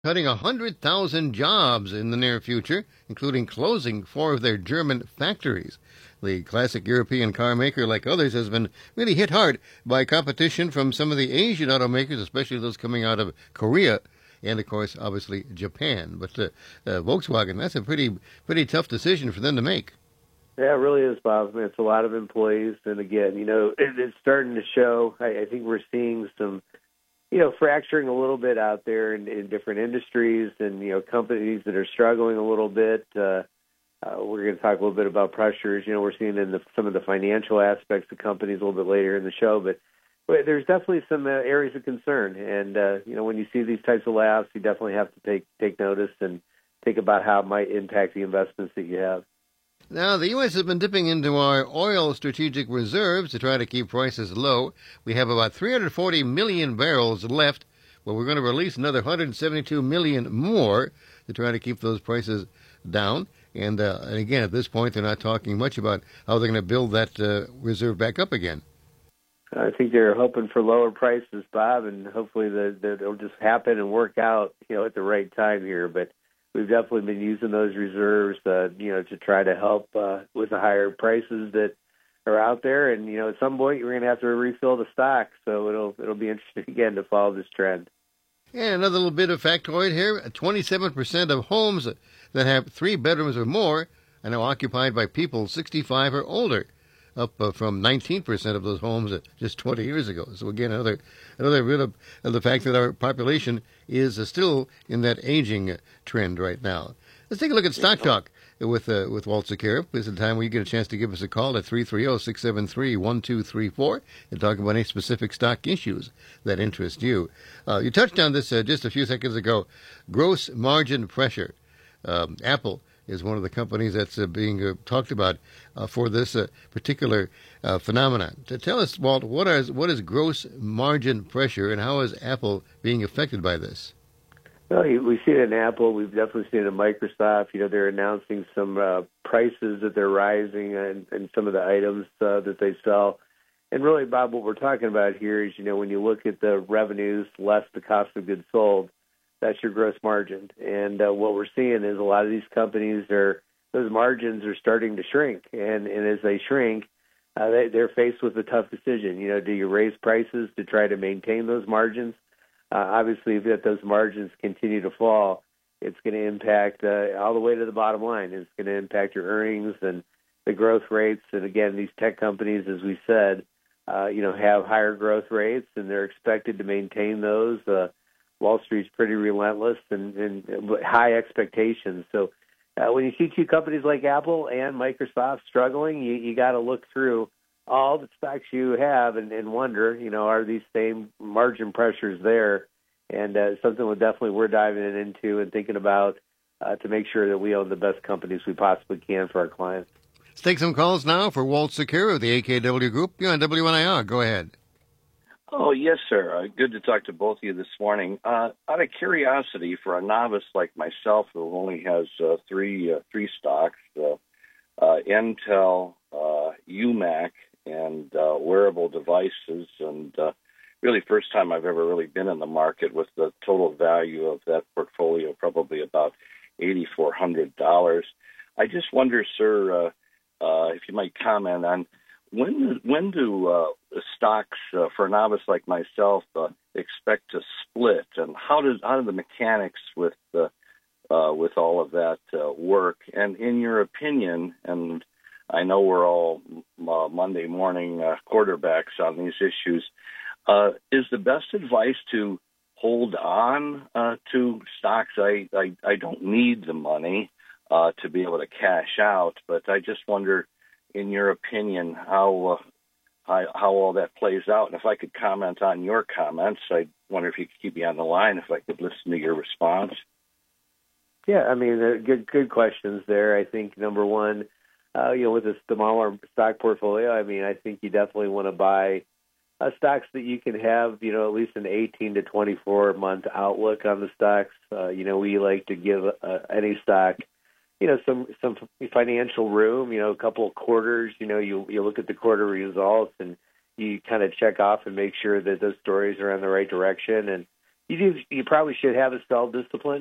cutting 100,000 jobs in the near future, including closing 4 of their German factories. The classic European car maker, like others, has been really hit hard by competition from some of the Asian automakers, especially those coming out of Korea and, of course, obviously Japan. But Volkswagen, that's a pretty tough decision for them to make. Yeah, it really is, Bob. I mean, it's a lot of employees, and again, it's starting to show. I think we're seeing some, fracturing a little bit out there in different industries, and companies that are struggling a little bit. We're going to talk a little bit about pressures. We're seeing in some of the financial aspects of companies a little bit later in the show, but there's definitely some areas of concern. And when you see these types of layoffs, you definitely have to take notice and think about how it might impact the investments that you have. Now, the U.S. has been dipping into our oil strategic reserves to try to keep prices low. We have about 340 million barrels left. Well, we're going to release another 172 million more to try to keep those prices down. And again, at this point, they're not talking much about how they're going to build that reserve back up again. I think they're hoping for lower prices, Bob, and hopefully that it'll just happen and work out, at the right time here. But we've definitely been using those reserves, to try to help with the higher prices that are out there. And, at some point, we're going to have to refill the stock. So it'll be interesting, again, to follow this trend. And another little bit of factoid here, 27% of homes that have 3 bedrooms or more are now occupied by people 65 or older, up from 19% of those homes just 20 years ago. So again, another bit of the fact that our population is still in that aging trend right now. Let's take a look at Stock Talk with Walt Secura. This is the time where you get a chance to give us a call at 330-673-1234 and talk about any specific stock issues that interest you. You touched on this just a few seconds ago, gross margin pressure. Apple is one of the companies that's being talked about for this particular phenomenon. To tell us, Walt, what is gross margin pressure and how is Apple being affected by this? Well, we see it in Apple. We've definitely seen it in Microsoft. They're announcing some prices that they're rising and some of the items that they sell. And really, Bob, what we're talking about here is, when you look at the revenues less the cost of goods sold, that's your gross margin. And what we're seeing is a lot of these companies those margins are starting to shrink. And as they shrink, they're faced with a tough decision. Do you raise prices to try to maintain those margins? Obviously, if those margins continue to fall, it's going to impact all the way to the bottom line. It's going to impact your earnings and the growth rates. And again, these tech companies, as we said, have higher growth rates, and they're expected to maintain those. Wall Street's pretty relentless and high expectations. So when you see two companies like Apple and Microsoft struggling, you got to look through all the stocks you have and wonder, are these same margin pressures there? And something we're diving into and thinking about to make sure that we own the best companies we possibly can for our clients. Let's take some calls now for Walt Secura of the AKW Group. You're on WNIR. Go ahead. Oh, yes, sir. Good to talk to both of you this morning. Out of curiosity, for a novice like myself who only has three stocks, Intel, UMAC, and wearable devices, and really first time I've ever really been in the market with the total value of that portfolio, probably about $8,400. I just wonder, sir, if you might comment on when do stocks for a novice like myself expect to split, and how do the mechanics with all of that work? And in your opinion, and I know we're all Monday morning quarterbacks on these issues, is the best advice to hold on to stocks? I don't need the money to be able to cash out, but I just wonder, in your opinion, how all that plays out. And if I could comment on your comments, I wonder if you could keep me on the line if I could listen to your response. Yeah, I mean, good questions there. I think number one, with a smaller stock portfolio, I mean, I think you definitely want to buy stocks that you can have, at least an 18 to 24 month outlook on the stocks. We like to give any stock, some financial room, a couple of quarters. You look at the quarter results and you kind of check off and make sure that those stories are in the right direction. And, you probably should have a self-discipline.